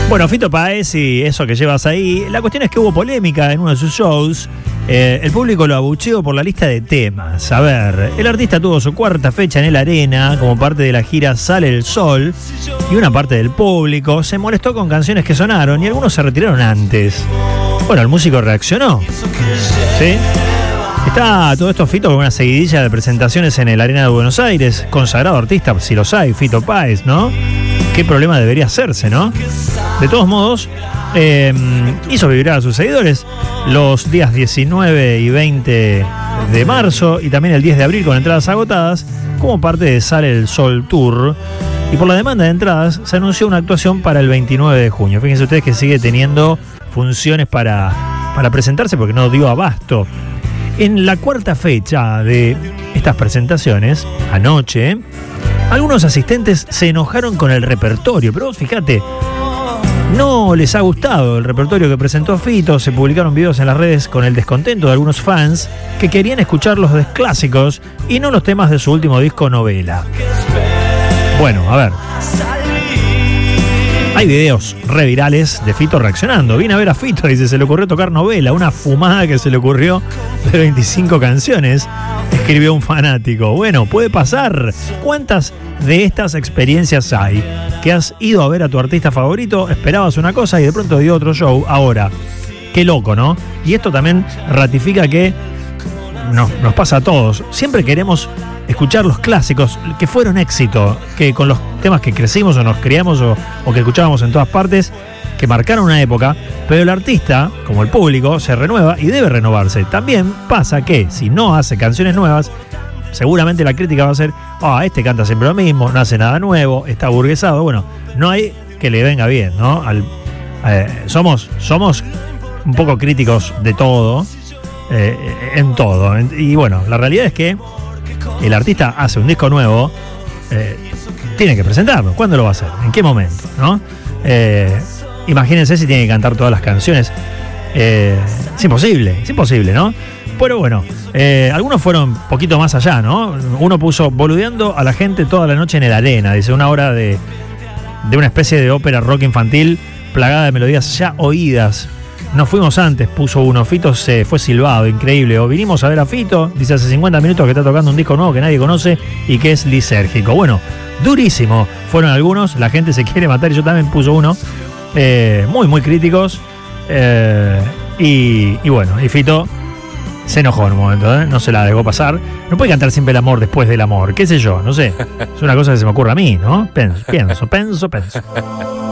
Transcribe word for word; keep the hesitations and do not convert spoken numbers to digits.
Bueno, Fito Páez y eso que llevas ahí. La cuestión es que hubo polémica en uno de sus shows. Eh, el público lo abucheó por la lista de temas. A ver, el artista tuvo su cuarta fecha en el Arena como parte de la gira Sale el Sol. Y una parte del público se molestó con canciones que sonaron y algunos se retiraron antes. Bueno, el músico reaccionó. ¿Sí? Está todo esto Fito con una seguidilla de presentaciones en el Arena de Buenos Aires. Consagrado artista, si los hay, Fito Páez, ¿no? ¿Qué problema debería hacerse, no? De todos modos, eh, hizo vibrar a sus seguidores los días diecinueve y veinte de marzo y también el diez de abril con entradas agotadas como parte de Sale el Sol Tour. Y por la demanda de entradas se anunció una actuación para el veintinueve de junio. Fíjense ustedes que sigue teniendo funciones para, para presentarse porque no dio abasto. En la cuarta fecha de estas presentaciones, anoche, algunos asistentes se enojaron con el repertorio, pero vos fíjate, no les ha gustado el repertorio que presentó Fito. Se publicaron videos en las redes con el descontento de algunos fans que querían escuchar los clásicos y no los temas de su último disco Novela. Bueno, a ver, hay videos revirales de Fito reaccionando. Vine a ver a Fito, dice, se le ocurrió tocar Novela, una fumada que se le ocurrió de veinticinco canciones, escribió un fanático. Bueno, puede pasar. ¿Cuántas de estas experiencias hay? Que has ido a ver a tu artista favorito, esperabas una cosa y de pronto dio otro show. Ahora, qué loco, ¿no? Y esto también ratifica que no, nos pasa a todos. Siempre queremos escuchar los clásicos que fueron éxito, que con los temas que crecimos o nos criamos o, o que escuchábamos en todas partes, que marcaron una época, pero el artista, como el público, se renueva y debe renovarse. También pasa que si no hace canciones nuevas, seguramente la crítica va a ser, ah, este canta siempre lo mismo, no hace nada nuevo, está burguesado. Bueno, no hay que le venga bien, ¿no? Al, eh, somos, somos un poco críticos de todo, eh, en todo. Y bueno, la realidad es que el artista hace un disco nuevo, eh, tiene que presentarlo. ¿Cuándo lo va a hacer? ¿En qué momento? ¿No? Eh, imagínense si tiene que cantar todas las canciones. Eh, es imposible, es imposible, ¿no? Pero bueno, eh, algunos fueron un poquito más allá, ¿no? Uno puso boludeando a la gente toda la noche en el Arena. Dice, una hora de, de una especie de ópera rock infantil plagada de melodías ya oídas. Nos fuimos antes, puso uno. Fito se fue silbado, increíble. O vinimos a ver a Fito, dice hace cincuenta minutos que está tocando un disco nuevo que nadie conoce y que es lisérgico. Bueno, durísimo. Fueron algunos, la gente se quiere matar y yo también puso uno. Eh, muy, muy críticos. Eh, y, y bueno, y Fito se enojó en un momento, ¿eh? No se la dejó pasar. No puede cantar siempre el amor después del amor, qué sé yo, no sé. Es una cosa que se me ocurre a mí, ¿no? Pienso, pienso, pienso, pienso.